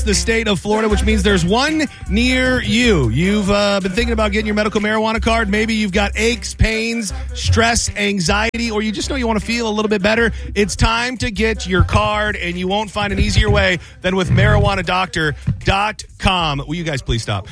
the state of Florida, which means there's one near you. You've been thinking about getting your medical marijuana card. Maybe you've got aches, pains, stress, anxiety, or you just know you want to feel a little bit better. It's time to get your card, and you won't find an easier way than with marijuanadoctor.com. Will you guys please stop?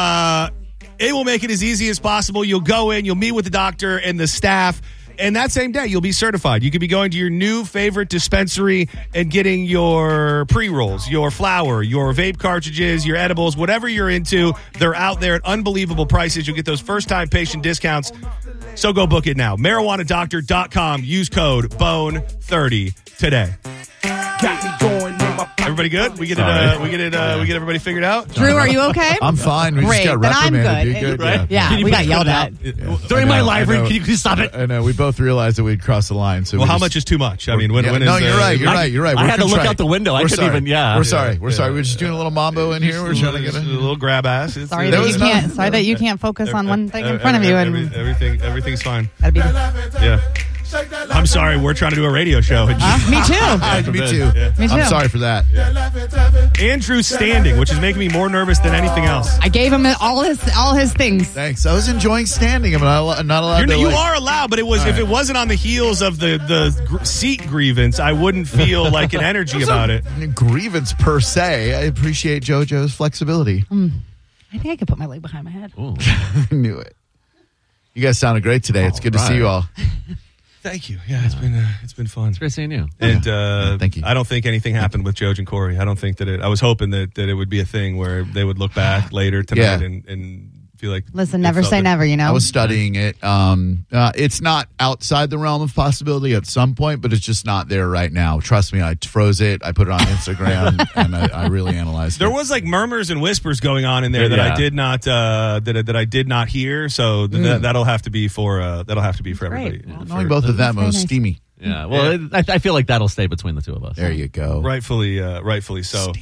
It will make it as easy as possible. You'll go in, you'll meet with the doctor and the staff, and that same day, you'll be certified. You could be going to your new favorite dispensary and getting your pre-rolls, your flower, your vape cartridges, your edibles, whatever you're into. They're out there at unbelievable prices. You'll get those first-time patient discounts. So go book it now. MarijuanaDoctor.com. Use code BONE30 today. Got me going. Everybody good? We get everybody figured out? Drew, are you okay? I'm fine. We Great. just got Then I'm reprimanded. good. You good? Right? Yeah, we got yelled at. During my live read, can you please stop it? I know. We both realized that we'd crossed the line. So Well, how much is too much? I mean, when is... No, you're right. You're right. I had to look out the window. I couldn't even, We're sorry. We're just doing a little mambo in here. We're trying to get a little grab ass. Sorry that you can't focus on one thing in front of you. And Everything's fine. that'd be Yeah. I'm sorry. We're trying to do a radio show. me too. Me too. Me too. I'm sorry for that. Andrew's standing, which is making me more nervous than anything else. I gave him all his things. Thanks. I was enjoying standing. I'm not allowed to. You are allowed, but if it wasn't on the heels of the seat grievance, I wouldn't feel like an energy about it. Grievance per se. I appreciate JoJo's flexibility. I think I could put my leg behind my head. I knew it. You guys sounded great today. It's good to see you all. Thank you. Yeah, it's been fun. It's great seeing you. And thank you. I don't think anything happened with Joj and Corey. I don't think that I was hoping that it would be a thing where they would look back later tonight and feel like... Listen, never say never, you know? I was studying it. It's not outside the realm of possibility at some point, but it's just not there right now. Trust me, I froze it. I put it on Instagram, and I really analyzed it. There was like murmurs and whispers going on in there that I did not that I did not hear. So that'll have to be for everybody. Well, Knowing both of them, it was steamy. Yeah, well, I feel like that'll stay between the two of us. There you go. Rightfully so.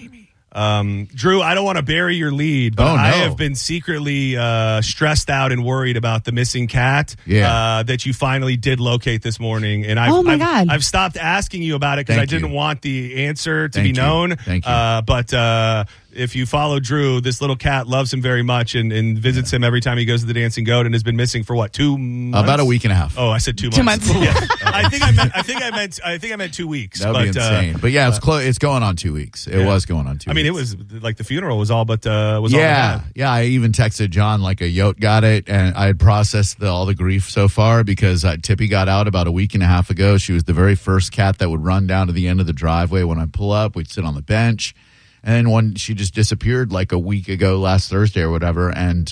Drew, I don't want to bury your lead, but I have been secretly stressed out and worried about the missing cat that you finally did locate this morning. And I've stopped asking you about it because I didn't want the answer to be known. Thank you. But if you follow Drew, this little cat loves him very much and visits him every time he goes to the Dancing Goat and has been missing for what, 2 months? About a week and a half. Oh, I said 2 months. 2 months. Yeah. I think I meant 2 weeks. That would be insane. But yeah, it's going on 2 weeks. It was going on 2 weeks. I mean, it was like the funeral was all but all yeah. I even texted John like a yote got it, and I had processed all the grief so far because Tippy got out about a week and a half ago. She was the very first cat that would run down to the end of the driveway when I pull up. We'd sit on the bench. And then she just disappeared like a week ago, last Thursday or whatever. And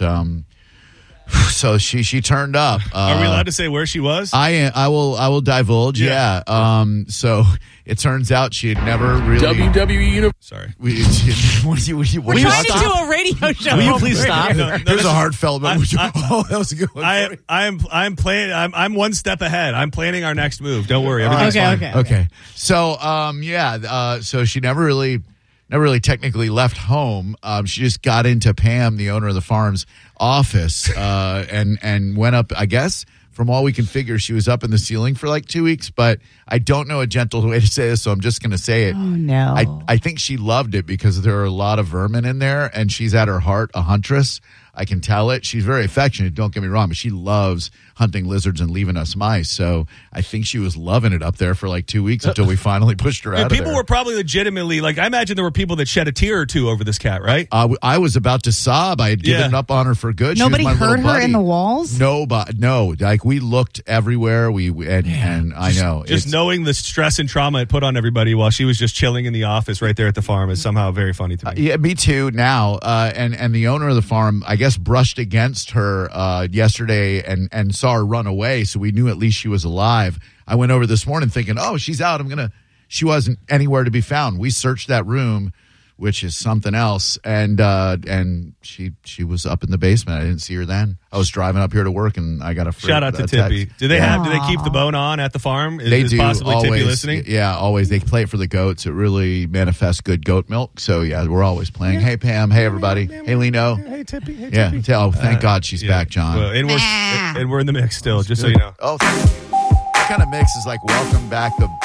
so she turned up. Are we allowed to say where she was? I will divulge. Yeah. So it turns out she had never really. WWE. Sorry. We're trying to do a radio show. Will you please stop? There's a heartfelt moment. That was a good one. I'm planning. I'm one step ahead. I'm planning our next move. Don't worry. Everything's fine. Okay. So so she never really technically left home. She just got into Pam, the owner of the farm's office, and went up, I guess, from all we can figure, she was up in the ceiling for like 2 weeks, but I don't know a gentle way to say this, so I'm just going to say it. Oh, no. I think she loved it because there are a lot of vermin in there, and she's at her heart a huntress. I can tell it. She's very affectionate, don't get me wrong, but she loves hunting lizards and leaving us mice. So I think she was loving it up there for like 2 weeks until we finally pushed her out of there. People were probably legitimately, like, I imagine there were people that shed a tear or two over this cat, right? I was about to sob. I had given up on her for good. Nobody she was my heard little her buddy. in the walls? No. Like, we looked everywhere. And I know. Just knowing the stress and trauma it put on everybody while she was just chilling in the office right there at the farm is somehow very funny to me. Yeah, me too now. And the owner of the farm, I guess, brushed against her yesterday and saw her run away, so we knew at least she was alive. I went over this morning thinking, oh, she's out. She wasn't anywhere to be found. We searched that room, which is something else, and she was up in the basement. I didn't see her then. I was driving up here to work, and I got a shout out to Tippy. Do they keep the bone on at the farm? They do. Possibly always, Tippy listening? Yeah, always. They play it for the goats. It really manifests good goat milk. So yeah, we're always playing. Hey Pam. Hey everybody. Hey Lino. Hey Tippy. Hey Tippy. Yeah. Oh, thank God she's back, John. Well, and we're in the mix still. Just so you know. Oh, what kind of mix is like welcome back the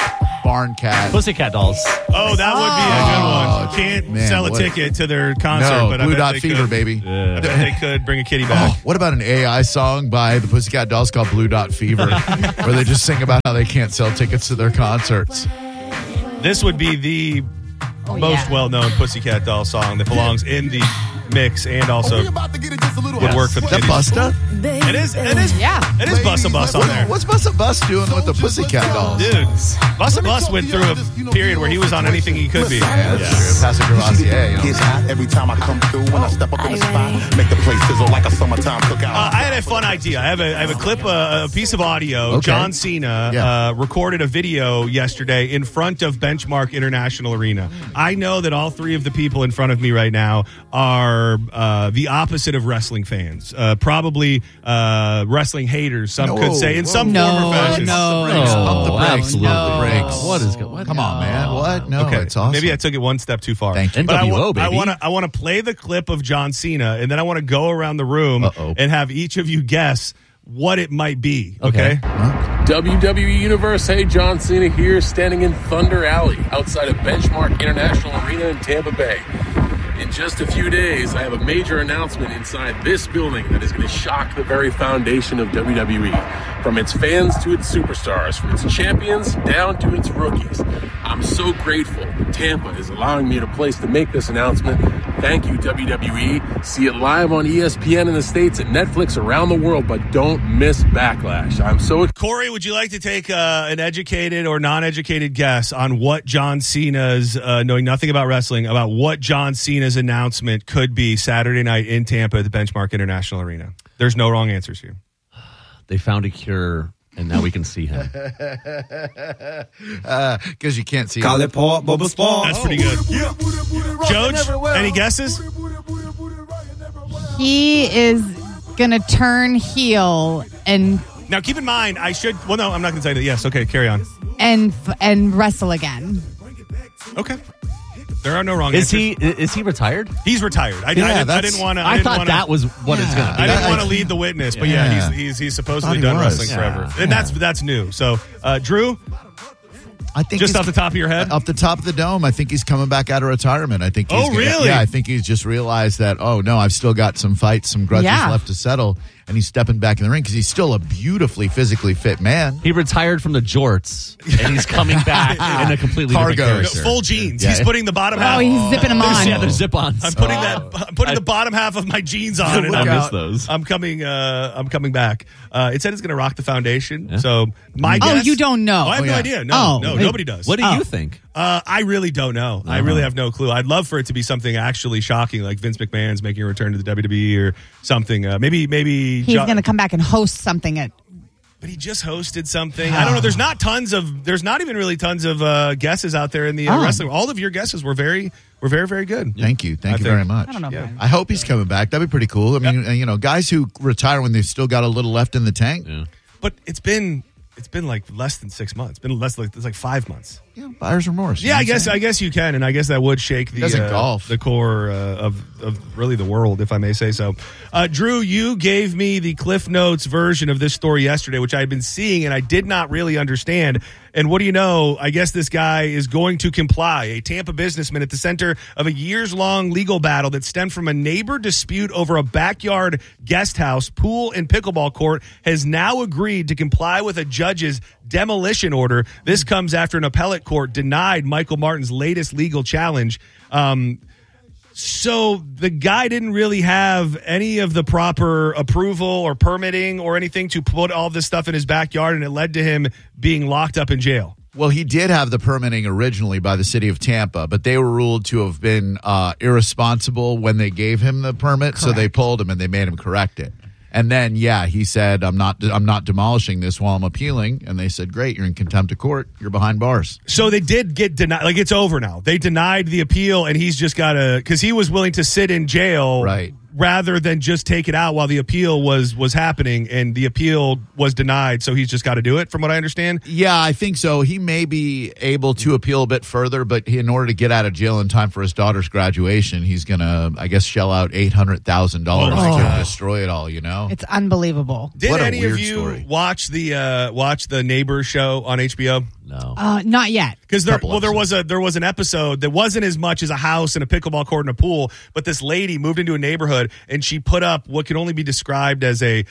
Barn Cat. Pussycat Dolls. Oh, that would be a good one. Oh, Can't man, sell a what- ticket to their concert, No, but I Blue bet Dot they Fever, could. baby. I bet they could bring a kitty back. Oh, what about an AI song by the Pussycat Dolls called Blue Dot Fever, where they just sing about how they can't sell tickets to their concerts? This would be the most yeah. well-known Pussycat Doll song that belongs in the mix and also would work for the Is that kiddies. Busta? It is. Yeah. It is Busta Bus on there. What's Busta Bus doing with the Pussycat Dolls? Dude, Busta Bus went through a period where he was on anything he could be. Yeah, that's true. Pastor Gervasier, you know. Gets hot every time I come through. When I step up in the spot, make the place sizzle like a summertime cookout. I had a fun idea. I have a clip, a piece of audio. Okay. John Cena Yeah. recorded a video yesterday in front of Benchmark International Arena. I know that all three of the people in front of me right now are the opposite of wrestling fans. Probably wrestling haters, some could say, in some No, form or fashion. no. Pump the brakes. absolutely. Pump the brakes. What is good? Come on, man. What? No, Okay, it's awesome. maybe I took it one step too far. Thank you. But NWO, baby. I want to play the clip of John Cena, and then I want to go around the room Uh-oh. and have each of you guess what it might be. Okay. WWE Universe, hey, John Cena here, standing in Thunder Alley outside of Benchmark International Arena in Tampa Bay. In just a few days, I have a major announcement inside this building that is going to shock the very foundation of WWE. From its fans to its superstars, from its champions down to its rookies. I'm so grateful Tampa is allowing me a place to make this announcement. Thank you, WWE. See it live on ESPN in the States and Netflix around the world, but don't miss Backlash. I'm so Corey, would you like to take an educated or non-educated guess on what John Cena's, knowing nothing about wrestling, about what John Cena's announcement could be Saturday night in Tampa at the Benchmark International Arena? There's no wrong answers here. They found a cure, and now we can see him. Because you can't see Call it. it Paul Bubba Spawn. That's pretty good. Joj, any guesses? He is gonna turn heel and Now, keep in mind, I'm not going to tell you that. Yes, okay, carry on. and wrestle again. Okay. There are no wrong Is answers. he retired? He's retired. I didn't want to. I thought that was what it's going to be. I didn't want to lead the witness, but yeah, he's supposedly Thought he done was. wrestling Yeah. forever, and that's new. So, Drew, I think just he's- off the top of your head, Off the top of the dome, I think he's coming back out of retirement. I think. Oh, really? Yeah, I think he's just realized that. Oh no, I've still got some fights, some grudges Yeah. left to settle, and he's stepping back in the ring because he's still a beautifully physically fit man. He retired from the jorts, and he's coming back in a completely different Cargos. character. full jeans. Yeah. He's putting the bottom half. Oh, he's zipping them on. Yeah, they're zip-ons. I'm putting the bottom half of my jeans on. And I I'm, miss those. I'm coming back. It said it's going to rock the foundation. So my Oh, guess. you don't know. Oh, I have Oh, no yeah. idea. No, Oh, no, wait. nobody does. What do you think? I really don't know. I really have no clue. I'd love for it to be something actually shocking, like Vince McMahon's making a return to the WWE or something. Maybe He's going to come back and host something at. But he just hosted something. I don't know. There's not even really tons of guesses out there in the wrestling. All of your guesses were very, very good. Thank you, thank you think- very much. I don't know. Yeah. man. I hope he's coming back. That'd be pretty cool. I mean, guys who retire when they've still got a little left in the tank. Yeah. But it's been like less than 6 months. It's like 5 months. Yeah, buyer's remorse. you Yeah, know I what I'm guess saying? I guess you can, and I guess that would shake the Doesn't golf. the core of really the world, if I may say so. Drew, you gave me the Cliff Notes version of this story yesterday, which I had been seeing and I did not really understand. And what do you know? I guess this guy is going to comply. A Tampa businessman at the center of a years-long legal battle that stemmed from a neighbor dispute over a backyard guest house, pool, and pickleball court has now agreed to comply with a judge's demolition order. This comes after an appellate court denied Michael Martin's latest legal challenge. So the guy didn't really have any of the proper approval or permitting or anything to put all this stuff in his backyard, and it led to him being locked up in jail. Well, he did have the permitting originally by the city of Tampa, but they were ruled to have been irresponsible when they gave him the permit, so they pulled him and they made him correct it. And then, he said, "I'm not demolishing this while I'm appealing." And they said, "Great, you're in contempt of court. You're behind bars." So they did get denied. Like, it's over now. They denied the appeal, and he's just got to, because he was willing to sit in jail, Right. rather than just take it out while the appeal was happening, and the appeal was denied, so he's just got to do it, from what I understand? Yeah, I think so. He may be able to appeal a bit further, but in order to get out of jail in time for his daughter's graduation, he's going to, I guess, shell out $800,000 to destroy it all, you know? It's unbelievable. Did What a any of weird you story. watch the Neighbor show on HBO? No. Not yet. Because there was an episode that wasn't as much as a house and a pickleball court and a pool, but this lady moved into a neighborhood and she put up what could only be described as a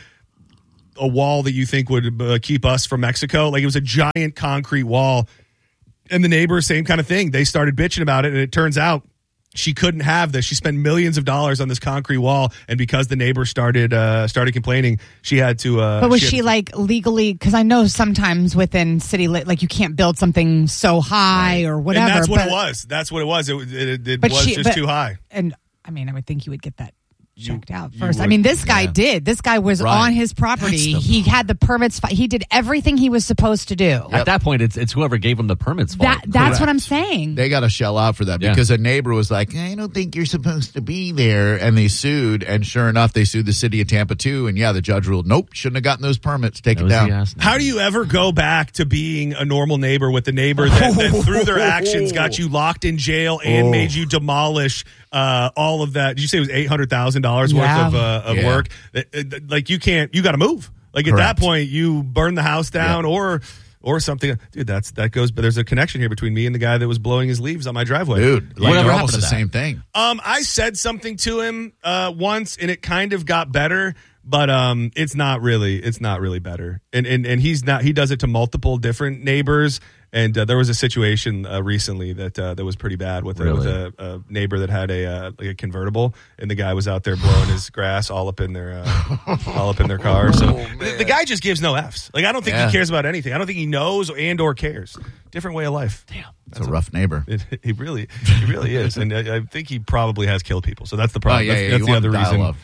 wall that you think would keep us from Mexico. Like, it was a giant concrete wall. And the neighbors, same kind of thing. They started bitching about it, and it turns out she couldn't have this. She spent millions of dollars on this concrete wall, and because the neighbor started complaining, she had to. But was she like legally? Because I know sometimes within city, like you can't build something so high or whatever. And that's what it was. That's what it was. It was just too high. And I mean, I would think you would get that checked out you first. would, I mean, this guy did. This guy was Right. on his property. He had the permits. He did everything he was supposed to do. At that point, it's whoever gave him the permits fault. That's what I'm saying. They got to shell out for that because a neighbor was like, I don't think you're supposed to be there. And they sued. And sure enough, they sued the city of Tampa too. And the judge ruled, nope, shouldn't have gotten those permits. Take it down. How do you ever go back to being a normal neighbor with the neighbor that through their actions got you locked in jail and made you demolish all of that? Did you say it was $800,000 worth of work? Like, you got to move. Like, at that point, you burn the house down or something. Dude, that goes. But there's a connection here between me and the guy that was blowing his leaves on my driveway. Dude, like, Whatever they're happened almost to the that? same thing. I said something to him once, and it kind of got better. But it's not really better. And he's not. He does it to multiple different neighbors. And there was a situation recently that was pretty bad with a neighbor that had a convertible, and the guy was out there blowing his grass all up in their car. So the guy just gives no Fs. Like, I don't think he cares about anything. I don't think he knows or cares. Different way of life. Damn, That's a rough neighbor. He really is, and I think he probably has killed people. So that's the problem. That's the other reason.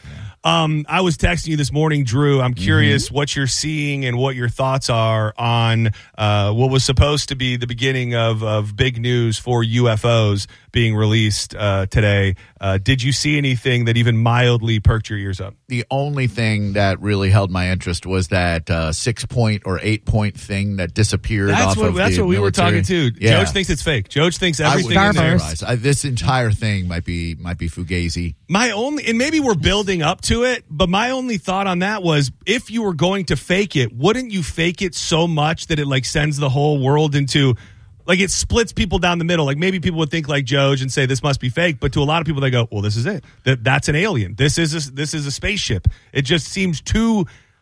I was texting you this morning, Drew. I'm curious what you're seeing and what your thoughts are on what was supposed to be the beginning of big news for UFOs being released today. Did you see anything that even mildly perked your ears up? The only thing that really held my interest was that 6-point or 8-point thing that disappeared That's off what of the we were talking military. to. Joge thinks it's fake. Joge thinks everything I in there. Starburst. this entire thing might be fugazi. My only, and maybe we're building up to it, but my only thought on that was, if you were going to fake it, wouldn't you fake it so much that it like sends the whole world into, like, it splits people down the middle? Like, maybe people would think like Joge and say this must be fake, but to a lot of people they go, well, this is it. That's an alien. This is a spaceship. It just seems too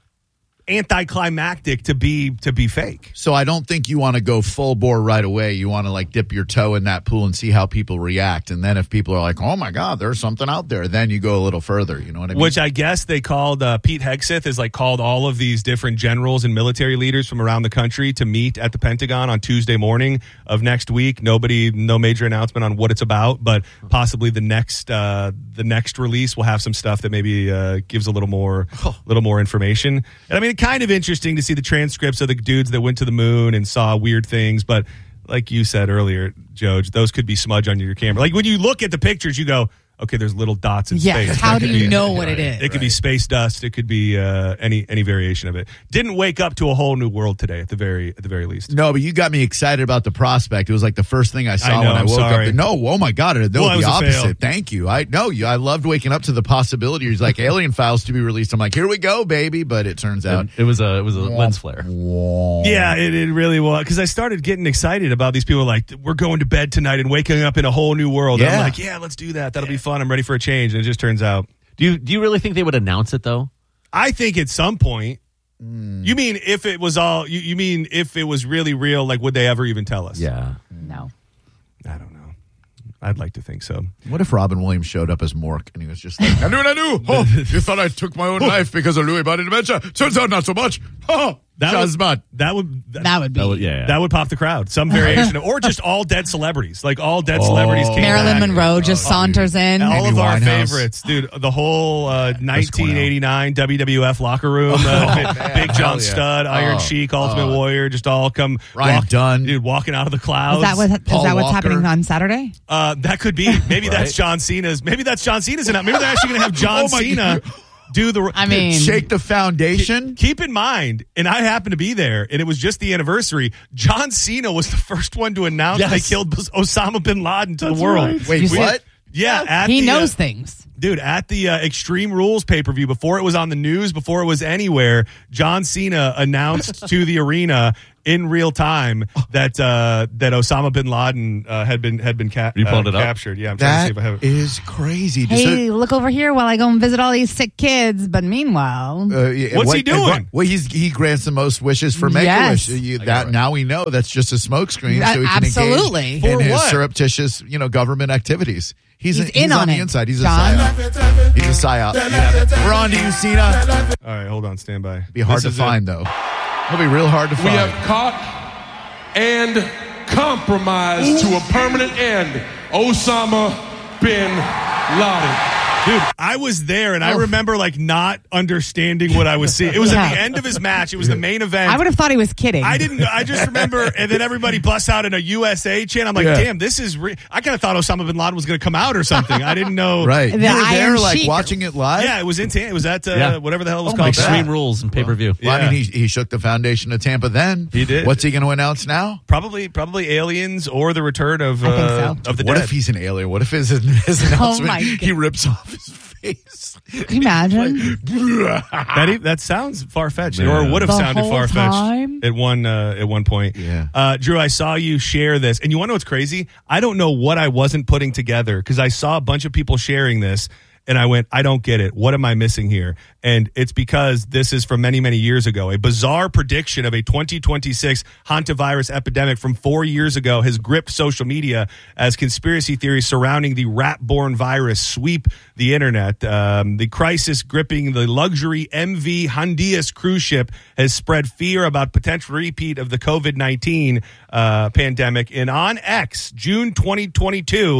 anticlimactic to be fake. So I don't think you want to go full bore right away. You want to like dip your toe in that pool and see how people react. And then if people are like, oh my God, there's something out there, then you go a little further. You know what I mean? Which I guess they called, Pete Hegseth is like called all of these different generals and military leaders from around the country to meet at the Pentagon on Tuesday morning of next week. No major announcement on what it's about, but possibly the next release will have some stuff that maybe gives a little more information. And I mean, kind of interesting to see the transcripts of the dudes that went to the moon and saw weird things, but like you said earlier, Joge, those could be smudge on your camera. Like, when you look at the pictures, you go, okay, there's little dots in space. How do you know what it is? It could be space dust. It could be any variation of it. Didn't wake up to a whole new world today, at the very least. No, but you got me excited about the prospect. It was like the first thing I saw I know, when I I'm woke sorry. up. No, oh my God, Well, the it was a fail. opposite. Thank you. I loved waking up to the possibility. He's like alien files to be released. I'm like, here we go, baby. But it turns out It was a lens flare. Yeah, it really was. Because I started getting excited about these people like, we're going to bed tonight and waking up in a whole new world. And I'm like, yeah, let's do that. That'll be fun. I'm ready for a change. And it just turns out. Do you really think they would announce it though? I think at some point. You mean if it was all? You mean if it was really real? Like, would they ever even tell us? Yeah. No. I don't know. I'd like to think so. What if Robin Williams showed up as Mork and he was just like, I knew what I knew. Oh, you thought I took my own life because of Lewy body dementia. Turns out not so much. Oh. That would be. That would pop the crowd. Some variation of, or just all dead celebrities. Like all dead celebrities came Marilyn back. Monroe just saunters in. All Amy of our Winehouse. favorites, dude. The whole 1989 WWF locker room. Big John Studd, Iron Sheik, Ultimate Warrior, just all come. Ryan Dunn. Dude, walking out of the clouds. Is that what's Walker. happening on Saturday? That could be. Maybe that's John Cena's. Maybe that's John Cena's. Maybe they're actually going to have John Cena do the. I mean, Shake the foundation. Keep in mind, and I happened to be there, and it was just the anniversary. John Cena was the first one to announce they killed Osama bin Laden to the world. Right. Wait, what? Yeah, he knows things. Dude, at the Extreme Rules pay-per-view, before it was on the news, before it was anywhere, John Cena announced to the arena in real time that Osama bin Laden had been You pulled it up? captured. Yeah, I'm trying to see if I have That it. is crazy. Hey, look over here while I go and visit all these sick kids. But meanwhile, What's he doing? Well, he grants the most wishes for Yes. Make-A-Wish. Now we know that's just a smokescreen, so he can Absolutely. engage in For his what? surreptitious, government activities. He's in on the it, inside. He's John. a psyop. He's a psyop. We're on to you, Cena. All right, hold on, stand by. Be hard This to is find, though. It'll be real hard to We find. have caught and compromised to a permanent end Osama bin Laden. Dude, I was there, and I remember not understanding what I was seeing. It was at the end of his match. It was the main event. I would have thought he was kidding. I didn't. I just remember, and then everybody busts out in a USA chant. I'm like, damn, this is. I kind of thought Osama bin Laden was going to come out or something. I didn't know. Right. The You were there, Iron Sheik. watching it live? Yeah, it was in. It was at whatever the hell it was Oh called. my God. Extreme Rules and pay-per-view. Well, I mean, he shook the foundation of Tampa then. He did. What's he going to announce now? Probably aliens or the return of I think so. of the What dead. if he's an alien? What if his announcement, my he God. rips off his face? Can you imagine? that sounds far fetched, Yeah. or would have The sounded whole far time? fetched at one point. Yeah. Drew, I saw you share this, and you want to know what's crazy? I don't know what I wasn't putting together because I saw a bunch of people sharing this. And I went, I don't get it. What am I missing here? And it's because this is from many, many years ago. A bizarre prediction of a 2026 hantavirus epidemic from 4 years ago has gripped social media as conspiracy theories surrounding the rat-borne virus sweep the internet. The crisis gripping the luxury MV Hondias cruise ship has spread fear about potential repeat of the COVID-19 pandemic. And on X, June 2022,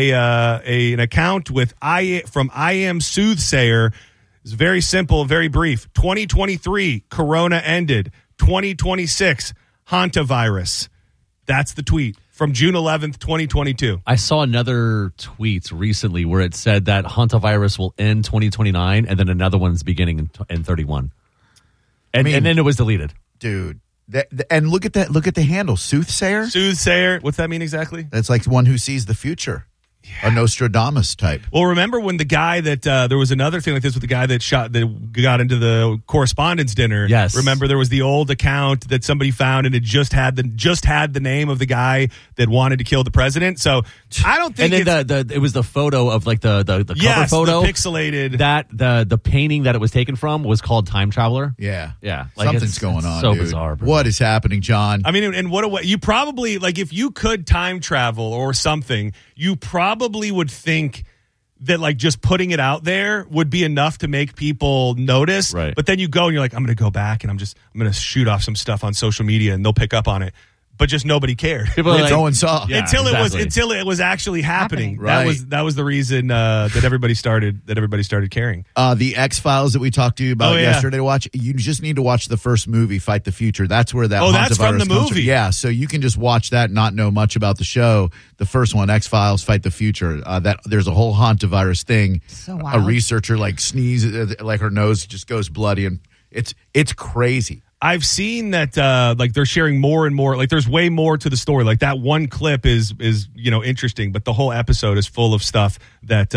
an account from I Am Soothsayer is very simple, very brief. 2023, Corona ended. 2026, hantavirus. That's the tweet from June 11th, 2022. I saw another tweet recently where it said that hantavirus will end 2029 and then another one's beginning in 31. And then it was deleted. Dude. And look at that. Look at the handle. Soothsayer? Soothsayer. What's that mean exactly? That's like one who sees the future. A Nostradamus type. Well, remember when the guy that there was another thing like this with the guy that got into the correspondence dinner? Yes. Remember there was the old account that somebody found and it just had the name of the guy that wanted to kill the president. So I don't think. And then it was the photo of the cover photo, the pixelated. That the painting that it was taken from was called Time Traveler. Yeah. Yeah. Something's going on. So dude. bizarre. Bro. What is happening, John? I mean, and what a way you probably if you could time travel or something, you probably would think that just putting it out there would be enough to make people notice. Right. But then you go and you're like, I'm going to go back and I'm going to shoot off some stuff on social media and they'll pick up on it. But just nobody cared. People are like, no one saw. Yeah, until exactly. it was actually happening. Right. That was the reason that everybody started caring. The X-Files that we talked to you about yesterday to watch, you just need to watch the first movie, Fight the Future. That's where that that's from the hantavirus comes movie. Yeah, so you can just watch that and not know much about the show. The first one, X-Files, Fight the Future, that there's a whole hantavirus thing. So A wild. researcher sneezes, her nose just goes bloody, and it's crazy. I've seen that they're sharing more and more. There's way more to the story. That one clip is interesting, but the whole episode is full of stuff that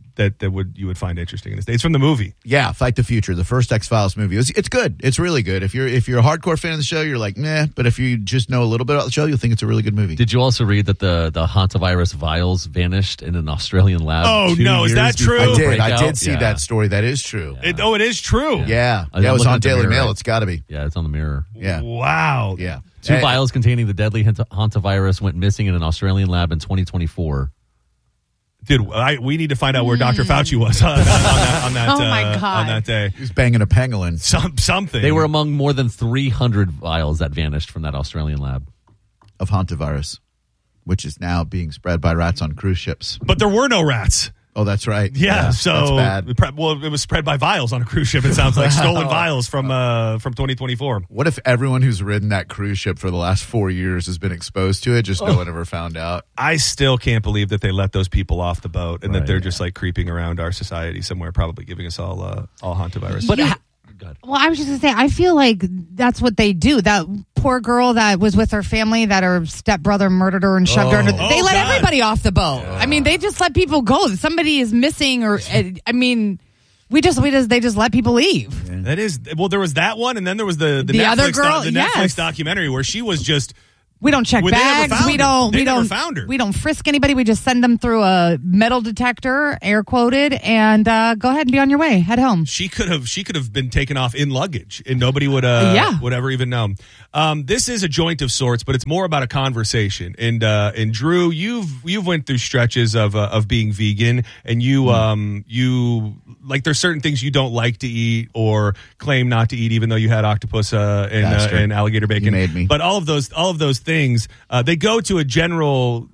you would find interesting. It's from the movie. Yeah, Fight the Future, the first X-Files movie. It's good. It's really good. If you're a hardcore fan of the show, you're like, meh. But if you just know a little bit about the show, you'll think it's a really good movie. Did you also read that the hantavirus vials vanished in an Australian lab? Oh, 2 no, is years that before true? the I breakout? did see Yeah. that story. That is true. It is true. Yeah, I'm it was looking on at the Daily mirror. Mail. It's got to be. Yeah, it's on the mirror. Yeah, Wow. yeah. 2 vials containing the deadly hantavirus went missing in an Australian lab in 2024. Dude, we need to find out where Dr. Fauci was on that Oh, my God. on that day. He was banging a pangolin. Something. They were among more than 300 vials that vanished from that Australian lab. Of hantavirus, which is now being spread by rats on cruise ships. But there were no rats. Oh, that's right. Yeah, so that's bad. It was spread by vials on a cruise ship. It sounds like stolen vials from 2024. What if everyone who's ridden that cruise ship for the last 4 years has been exposed to it, just no one ever found out? I still can't believe that they let those people off the boat and that Right, they're just like creeping around our society somewhere, probably giving us all hantavirus. But God. Well, I was just going to say, I feel like that's what they do. That poor girl that was with her family that her stepbrother murdered her and shoved her under. They let God. everybody off the boat. Yeah. I mean, they just let people go. Somebody is missing or, I mean, they just let people leave. That is, well, there was that one, and then there was the Netflix, other girl, the Netflix documentary where she was just. We don't check Well, they never bags. found We her. don't. They We never don't. found her. We don't frisk anybody. We just send them through a metal detector, air quoted, and go ahead and be on your way. Head home. She could have been taken off in luggage, and nobody would would ever even know. This is a joint of sorts, but it's more about a conversation. And Drew, you've went through stretches of being vegan, and you like there's certain things you don't like to eat or claim not to eat, even though you had octopus and alligator bacon. You made me. But all of those things, they go to a general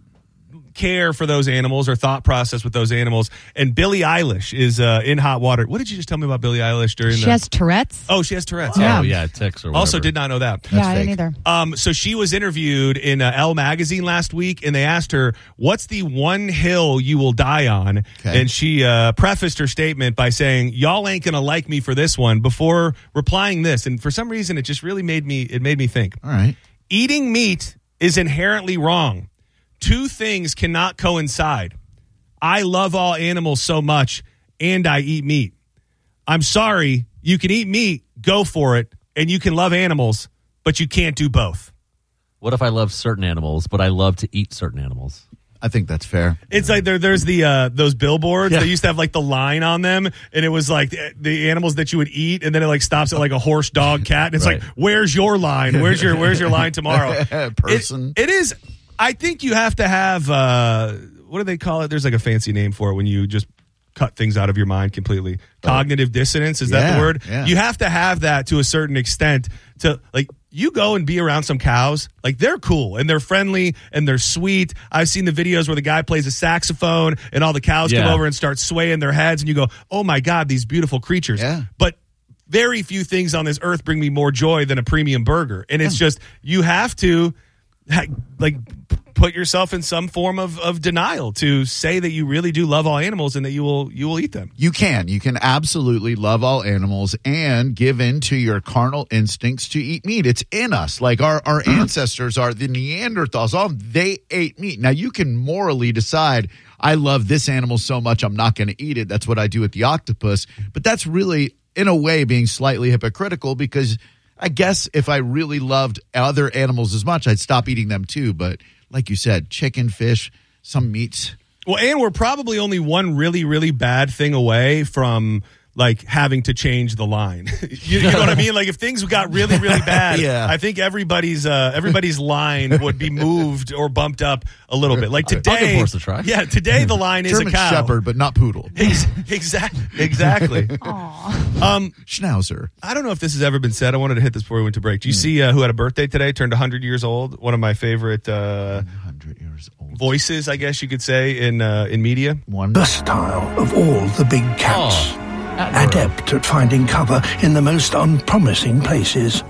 care for those animals or thought process with those animals. And Billie Eilish is in hot water. What did you just tell me about Billie Eilish during She has Tourette's. Oh, she has Tourette's. Yeah. Oh, yeah, ticks or whatever. Also did not know that. Yeah, I fake. didn't either. So she was interviewed in Elle magazine last week, and they asked her, what's the one hill you will die on? Okay. And she prefaced her statement by saying, y'all ain't going to like me for this one, before replying this. And for some reason, it just really made me think. All right. Eating meat is inherently wrong. Two things cannot coincide. I love all animals so much, and I eat meat. I'm sorry, you can eat meat, go for it, and you can love animals, but you can't do both. What if I love certain animals, but I love to eat certain animals? I think that's fair. It's like there's the those billboards. They used to have like the line on them, and it was like the animals that you would eat, and then it like stops at like a horse, dog, cat, and it's Right. like, where's your line? Where's your line tomorrow? Person. It is. I think you have to have what do they call it? There's like a fancy name for it when you just cut things out of your mind completely. Cognitive dissonance, is that Yeah, the word? yeah. You have to have that to a certain extent to like you go and be around some cows, like they're cool and they're friendly and they're sweet. I've seen the videos where the guy plays a saxophone and all the cows come Yeah. over and start swaying their heads and you go, "Oh my God, these beautiful creatures." Yeah. But very few things on this earth bring me more joy than a premium burger. And it's just you have to like put yourself in some form of denial to say that you really do love all animals and that you will eat them. You can absolutely love all animals and give in to your carnal instincts to eat meat. It's in us. Like our ancestors are the Neanderthals. They ate meat. Now you can morally decide, I love this animal so much I'm not going to eat it. That's what I do with the octopus. But that's really, in a way, being slightly hypocritical because I guess if I really loved other animals as much, I'd stop eating them too. But like you said, chicken, fish, some meats. Well, and we're probably only one really, really bad thing away from like having to change the line. you know what I mean? Like if things got really, really bad, Yeah. I think everybody's line would be moved or bumped up a little bit. Like today, I'll give horse a try. Yeah, today the line is German a cow. Shepherd, but not poodle. Exactly. Schnauzer. I don't know if this has ever been said. I wanted to hit this before we went to break. Do you see who had a birthday today? Turned 100 years old. One of my favorite 100 years old. voices, I guess you could say, in media. One. Versatile of all the big cats. Adept at finding cover in the most unpromising places.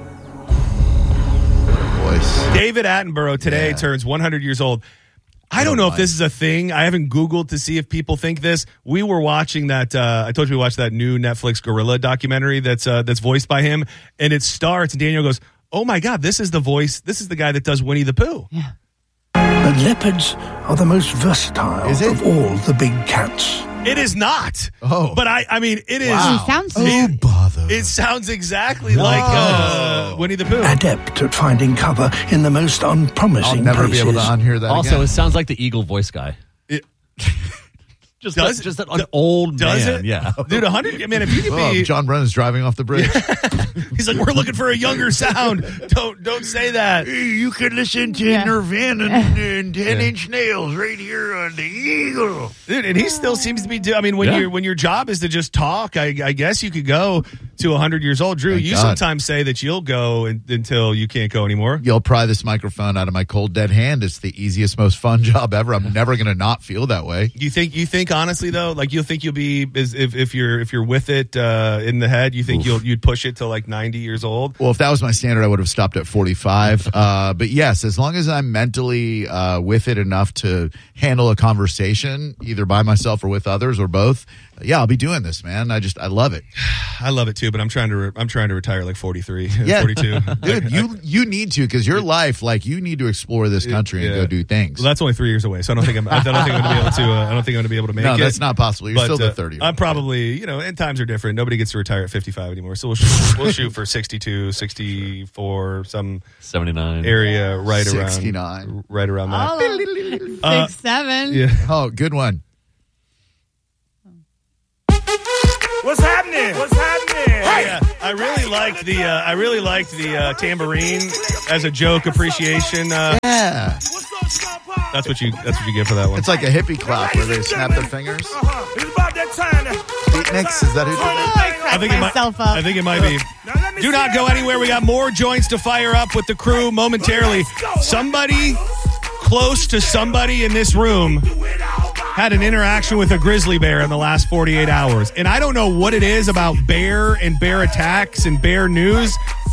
Voice. David Attenborough today turns 100 years old. I don't know if this is a thing. I haven't Googled to see if people think this. We were watching that. I told you we watched that new Netflix gorilla documentary that's voiced by him, and it starts. And Daniel goes, "Oh my God, this is the voice. This is the guy that does Winnie the Pooh." Yeah. But leopards are the most versatile Is it? of all the big cats. It is not. Oh. But I mean, it is. Wow. He sounds Oh, bother. It sounds exactly like Winnie the Pooh. Adept at finding cover in the most unpromising I'll never places. be able to unhear that Also, again. it sounds like the Eagle voice guy. Just an old does man. it? Yeah. Dude, 100. I mean, if you could be, John Brennan's driving off the bridge. he's like, we're looking for a younger sound. Don't say that. You could listen to Nirvana and 10-inch nails right here on the Eagle. Dude, and he still seems to be. I mean, when your job is to just talk, I guess you could go to 100 years old. Drew, Thank you God. sometimes say that you'll go until you can't go anymore. You'll pry this microphone out of my cold dead hand. It's the easiest, most fun job ever. I'm never going to not feel that way. You think honestly though, like you'll think you'll be if you're with it in the head, you think you'd push it to like 90 years old. Well, if that was my standard, I would have stopped at 45. But yes, as long as I'm mentally with it enough to handle a conversation, either by myself or with others or both, I'll be doing this, man. I love it. I love it too, but I'm trying to retire like 43, 42. Dude, you need to, because your life, like, you need to explore this country and go do things. Well, that's only 3 years away, so I don't think I'm going to be able to. I don't think I'm going to be able to make it. No, that's not possible. You're still the 30. I'm probably, and times are different. Nobody gets to retire at 55 anymore, so we'll shoot for 62, 64, some 79 area right 69. around that. Oh, 6, 7. Yeah. Oh, good one. What's happening? Hey! Yeah, I really liked the tambourine as a joke appreciation. Yeah. That's what you get for that one. It's like a hippie clap where they snap their fingers. It's about that time. Beatniks, is that who did that? I think it might be. Do not go anywhere. We got more joints to fire up with the crew momentarily. Somebody close to somebody in this room had an interaction with a grizzly bear in the last 48 hours. And I don't know what it is about bear and bear attacks and bear news,